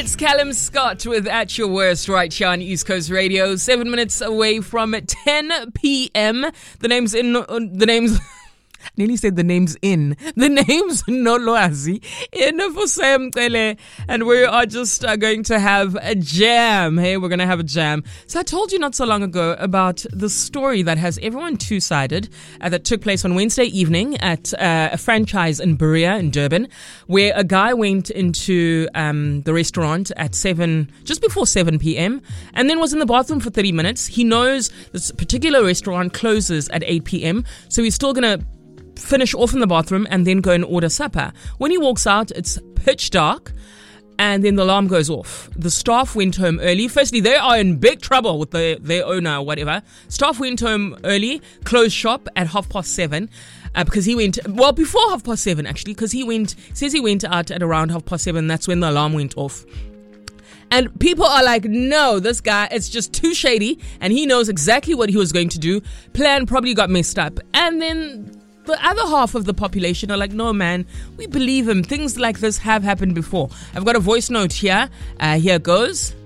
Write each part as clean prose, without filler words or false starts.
It's Callum Scott with At Your Worst right here on East Coast Radio. 7 minutes away from 10 p.m. The name's nearly said the name's in. The name's Nolwazi in for Sam Tele. And we are just going to have a jam. Hey, we're going to have a jam. So I told you not so long ago about the story that has everyone two-sided that took place on Wednesday evening at a franchise in Berea in Durban, where a guy went into the restaurant at just before 7 p.m. and then was in the bathroom for 30 minutes. He knows this particular restaurant closes at 8 p.m. So he's still going to finish off in the bathroom and then go and order supper. When he walks out, it's pitch dark and then the alarm goes off. The staff went home early. Firstly, they are in big trouble with their owner or whatever. Staff went home early, closed shop at 7:30 because he went, well, before 7:30 actually, because he went out at around 7:30. That's when the alarm went off. And people are like, no, this guy, it's just too shady and he knows exactly what he was going to do. Plan probably got messed up. And then the other half of the population are like, no, man, we believe him. Things like this have happened before. I've got a voice note here. Here goes.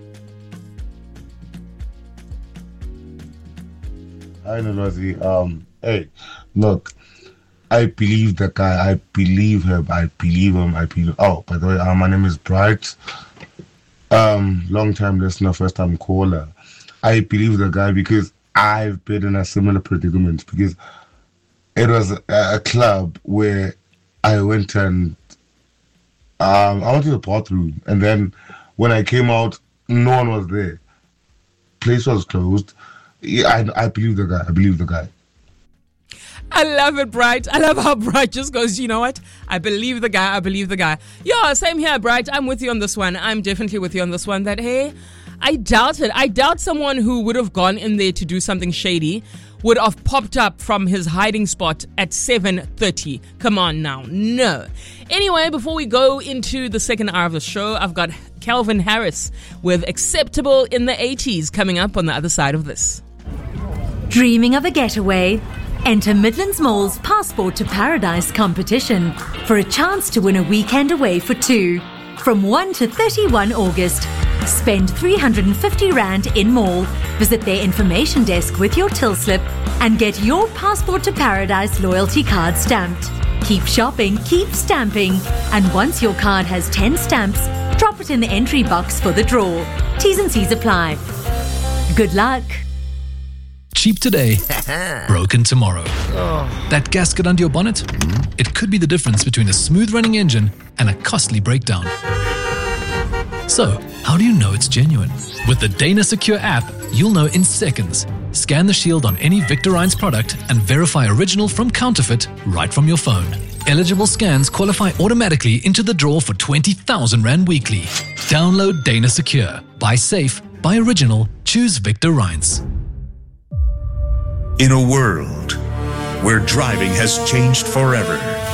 Hi, Nolwazi. Hey, look, I believe the guy. I believe him. Oh, by the way, my name is Bright. Long-time listener, first-time caller. I believe the guy because I've been in a similar predicament because it was a club where I went and I went to the bathroom, and then when I came out, no one was there. Place was closed. Yeah, I believe the guy. I love it, Bright. I love how Bright just goes, you know what? I believe the guy. Yeah, same here, Bright. I'm with you on this one. I'm definitely with you on this one. That, hey, I doubt it. I doubt someone who would have gone in there to do something shady would have popped up from his hiding spot at 7:30. Come on now. No. Anyway, before we go into the second hour of the show, I've got Calvin Harris with Acceptable in the 80s coming up on the other side of this. Dreaming of a getaway? Enter Midlands Mall's Passport to Paradise competition for a chance to win a weekend away for two. From 1 to 31 August. Spend 350 Rand in mall, visit their information desk with your till slip and get your Passport to Paradise loyalty card stamped. Keep shopping, keep stamping, and once your card has 10 stamps, drop it in the entry box for the draw. T's and C's apply. Good luck. Cheap today, broken tomorrow. That gasket under your bonnet? It could be the difference between a smooth running engine and a costly breakdown. So, how do you know it's genuine? With the Dana Secure app, you'll know in seconds. Scan the shield on any Victorines product and verify original from counterfeit right from your phone. Eligible scans qualify automatically into the draw for 20,000 Rand weekly. Download Dana Secure. Buy safe, buy original, choose Victorines. In a world where driving has changed forever,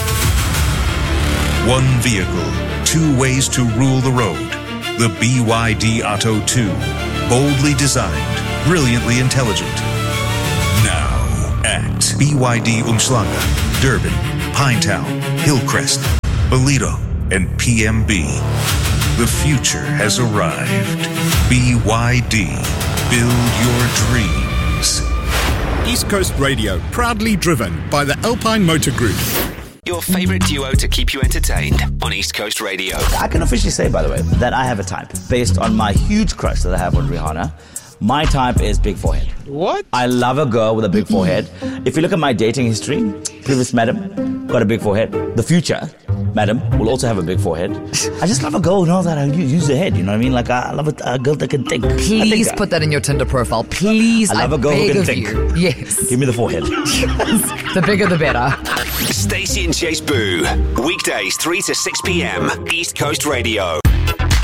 one vehicle, two ways to rule the road. The BYD Atto 2. Boldly designed, brilliantly intelligent. Now at BYD Umhlanga, Durban, Pinetown, Hillcrest, Ballito, and PMB. The future has arrived. BYD. Build your dreams. East Coast Radio, proudly driven by the Alpine Motor Group. Your favourite duo to keep you entertained on East Coast Radio. I can officially say, by the way, that I have a type based on my huge crush that I have on Rihanna. My type is big forehead. What? I love a girl with a big forehead. If you look at my dating history, previous madam got a big forehead. The future madam will also have a big forehead. I just love a girl who knows how to use her head, you know what I mean? Like, I love a girl that can think. Please put that in your Tinder profile. Please, I love a girl who can think. Yes. Give me the forehead. The bigger the better. Stacey and Chase Boo. Weekdays 3 to 6 p.m. East Coast Radio.